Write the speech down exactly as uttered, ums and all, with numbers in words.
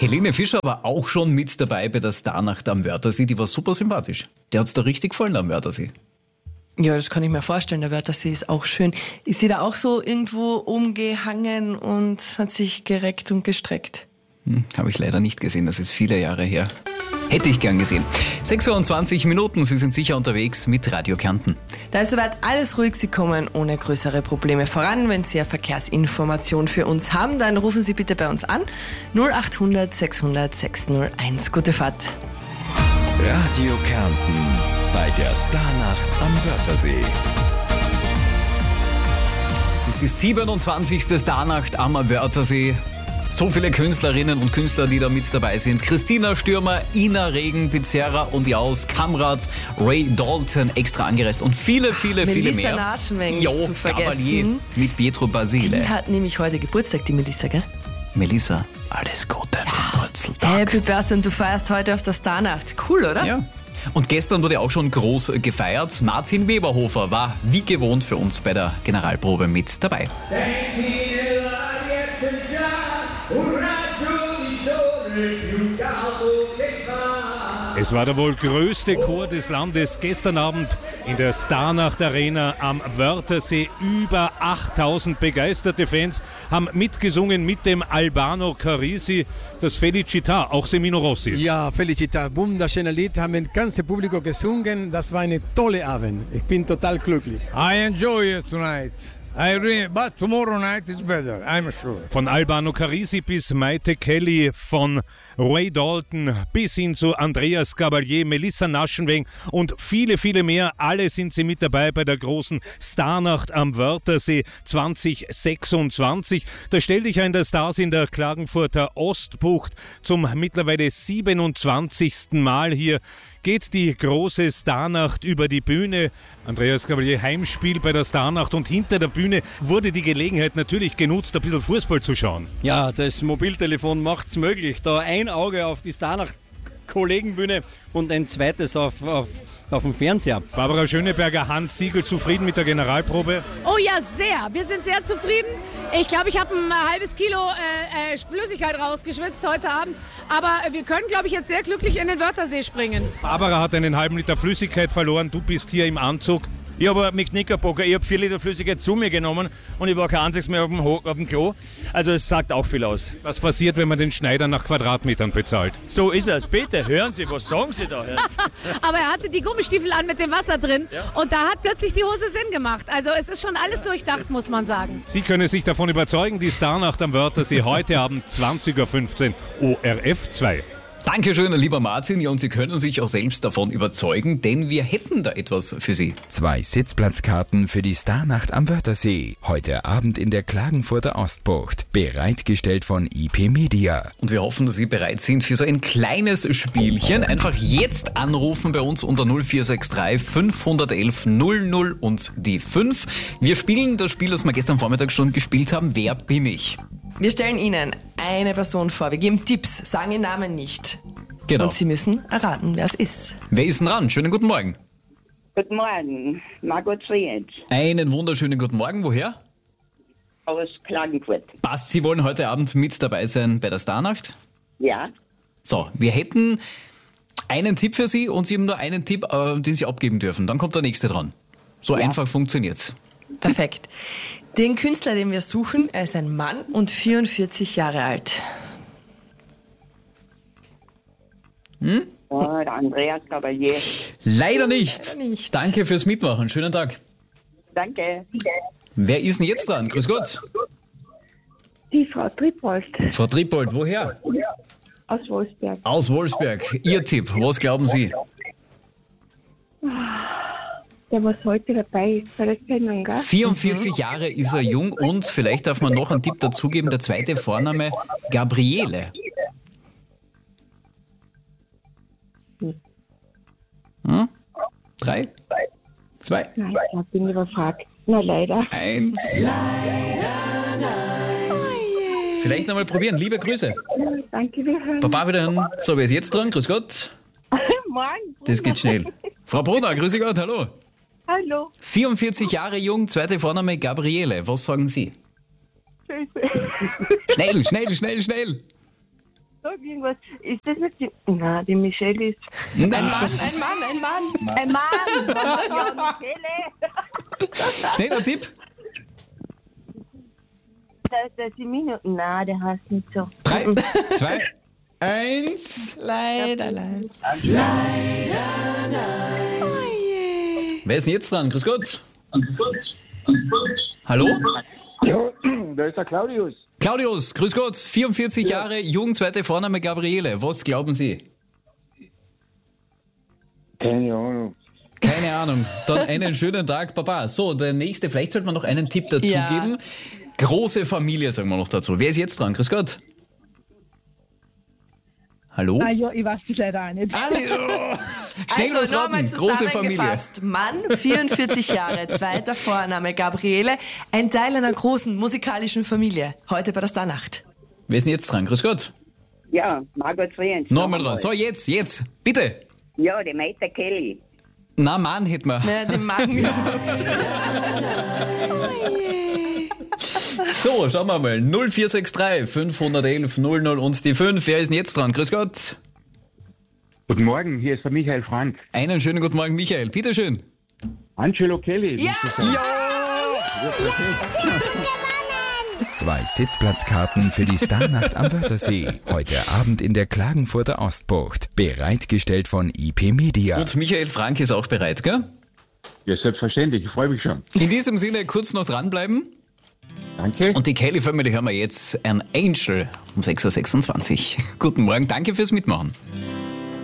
Helene Fischer war auch schon mit dabei bei der Starnacht am Wörthersee. Die war super sympathisch. Der hat's da richtig gefallen am Wörthersee. Ja, das kann ich mir vorstellen. Der Wörthersee ist auch schön. Ist sie da auch so irgendwo umgehangen und hat sich gereckt und gestreckt? Hm, habe ich leider nicht gesehen. Das ist viele Jahre her. Hätte ich gern gesehen. sechsundzwanzig Minuten, Sie sind sicher unterwegs mit Radio Kärnten. Da ist soweit alles ruhig. Sie kommen ohne größere Probleme voran. Wenn Sie eine Verkehrsinformation für uns haben, dann rufen Sie bitte bei uns an. null acht hundert sechshundert sechshunderteins. Gute Fahrt. Radio Kärnten bei der Starnacht am Wörthersee. Es ist die siebenundzwanzigste Starnacht am Wörthersee. So viele Künstlerinnen und Künstler, die da mit dabei sind. Christina Stürmer, Ina Regen, Pizzerra und Jaus, Kamrat, Ray Dalton, extra angereist und viele, viele, Melissa viele mehr. Naschenweng nicht Jo, zu vergessen. Cavalier mit Pietro Basile. Die hat nämlich heute Geburtstag, die Melissa, gell? Melissa, alles Gute zum Wurzeltag. Happy Birthday und du feierst heute auf der Starnacht. Cool, oder? Ja. Und gestern wurde auch schon groß gefeiert. Martin Weberhofer war wie gewohnt für uns bei der Generalprobe mit dabei. Es war der wohl größte Chor des Landes gestern Abend in der Starnacht Arena am Wörthersee. Über achttausend begeisterte Fans haben mitgesungen mit dem Albano Carisi, das Felicità, auch Semino Rossi. Ja, Felicità, wunderschönes Lied, haben das ganze Publikum gesungen. Das war eine tolle Abend. Ich bin total glücklich. I enjoy it tonight. I really, but tomorrow night is better, I'm sure. Von Albano Carisi bis Maite Kelly, von Ray Dalton bis hin zu Andreas Cavalier, Melissa Naschenweng und viele, viele mehr. Alle sind sie mit dabei bei der großen Starnacht am Wörthersee zwanzig sechsundzwanzig. Da stellt dich ein der Stars in der Klagenfurter Ostbucht zum mittlerweile siebenundzwanzigsten Mal hier. Geht die große Starnacht über die Bühne. Andreas Cavalier, Heimspiel bei der Starnacht, und hinter der Bühne wurde die Gelegenheit natürlich genutzt, ein bisschen Fußball zu schauen. Ja, das Mobiltelefon macht es möglich. Da ein Auge auf die Starnacht-Kollegenbühne und ein zweites auf, auf, auf dem Fernseher. Barbara Schöneberger, Hans Siegel, zufrieden mit der Generalprobe? Oh ja, sehr. Wir sind sehr zufrieden. Ich glaube, ich habe ein halbes Kilo äh, äh, Flüssigkeit rausgeschwitzt heute Abend. Aber wir können, glaube ich, jetzt sehr glücklich in den Wörthersee springen. Barbara hat einen halben Liter Flüssigkeit verloren. Du bist hier im Anzug. Ich habe mit Knickerbocker, ich habe vier Liter Flüssigkeit zu mir genommen und ich war kein einziges mehr auf dem, Ho- auf dem Klo. Also es sagt auch viel aus. Was passiert, wenn man den Schneider nach Quadratmetern bezahlt? So ist es. Bitte, hören Sie, was sagen Sie da? Aber er hatte die Gummistiefel an mit dem Wasser drin. Ja. Und da hat plötzlich die Hose Sinn gemacht. Also es ist schon alles durchdacht, muss man sagen. Sie können sich davon überzeugen, die Starnacht am Wörthersee heute Abend zwanzig Uhr fünfzehn, O R F zwei. Dankeschön, lieber Martin. Ja, und Sie können sich auch selbst davon überzeugen, denn wir hätten da etwas für Sie. Zwei Sitzplatzkarten für die Starnacht am Wörthersee. Heute Abend in der Klagenfurter Ostbucht. Bereitgestellt von I P Media. Und wir hoffen, dass Sie bereit sind für so ein kleines Spielchen. Einfach jetzt anrufen bei uns unter null vier sechs drei fünf eins eins null null und die fünf. Wir spielen das Spiel, das wir gestern Vormittag schon gespielt haben. Wer bin ich? Wir stellen Ihnen eine Person vor. Wir geben Tipps, sagen Ihren Namen nicht. Genau. Und Sie müssen erraten, wer es ist. Wer ist denn dran? Schönen guten Morgen. Guten Morgen, Margot Frietsch Einen wunderschönen guten Morgen. Woher? aus Klagenfurt. Passt, Sie wollen heute Abend mit dabei sein bei der Starnacht? Ja, So, wir hätten einen Tipp für Sie und Sie haben nur einen Tipp, äh, den Sie abgeben dürfen. Dann kommt der nächste dran. So Ja. einfach funktioniert's. Perfekt. Den Künstler, den wir suchen, er ist ein Mann und vierundvierzig Jahre alt. Hm? oh, der Andreas Cavalier. Leider nicht. Leider nicht. Danke fürs Mitmachen. Schönen Tag. Danke. Wer ist denn jetzt dran? Grüß Gott. Die Frau Trippold Frau Trippold, woher? aus Wolfsberg. Aus Wolfsberg. Ihr Tipp, was glauben Sie? Der was heute dabei ist bei der Sendung, gell? vierundvierzig Jahre ist er jung und vielleicht darf man noch einen Tipp dazugeben, der zweite Vorname Gabriele. Hm? Drei? Zwei? Nein, da bin ich überfragt. Na, leider. Eins. Vielleicht nochmal probieren. Liebe Grüße. Danke, wir hören. Baba wieder. So, wer ist jetzt dran? Grüß Gott. Morgen. Das geht schnell. Frau Brunner, grüße Gott, hallo. Hallo. vierundvierzig Jahre jung, zweite Vorname Gabriele. Was sagen Sie? Tschüss. Schnell, schnell, schnell, schnell. sag irgendwas. Ist das nicht die... Nein, die Michelle ist... Ein Mann, ein Mann, ein Mann. Ein Mann! Ja, Michelle! Schneller Tipp. Der, der Simino... Nein, der heißt nicht so. Drei, zwei, eins. Leider, leider. Wer ist denn jetzt dran? Grüß Gott. Hallo? Ja, da ist der Claudius. Claudius, grüß Gott. vierundvierzig ja. Jahre, jung, zweite Vorname Gabriele. Was glauben Sie? Keine Ahnung. Keine Ahnung. Dann einen schönen Tag, Papa. So, der nächste, vielleicht sollte man noch einen Tipp dazu Ja. geben. Große Familie, sagen wir noch dazu. Wer ist jetzt dran? Grüß Gott. Hallo? Ah ja, ich weiß es leider auch nicht. Alle, oh. Schnell was Also nochmal raten. Große Familie. zusammengefasst. Mann, vierundvierzig Jahre, zweiter Vorname Gabriele, ein Teil einer großen musikalischen Familie. Heute bei der Starnacht. Wer ist denn jetzt dran? Grüß Gott. Ja, Margot Friens. Nochmal dran. So, jetzt, jetzt. Bitte. Ja, die Maite Kelly. Na, Mann, hätten wir. Ja, den Mann gesagt. So, schauen wir mal. null vier sechs drei fünf eins eins null null und die fünf. Wer ist denn jetzt dran? Grüß Gott. Guten Morgen, hier ist der Michael Frank. Einen schönen guten Morgen, Michael. Bitteschön. Angelo Kelly. Ja! Zwei Sitzplatzkarten für die Starnacht am Wörthersee. Heute Abend in der Klagenfurter Ostbucht. Bereitgestellt von I P Media. Und Michael Frank ist auch bereit, gell? Ja, selbstverständlich, ich freue mich schon. In diesem Sinne kurz noch dranbleiben. Danke. Und die Kelly Family hören wir jetzt. An Angel um sechs Uhr sechsundzwanzig. Guten Morgen, danke fürs Mitmachen.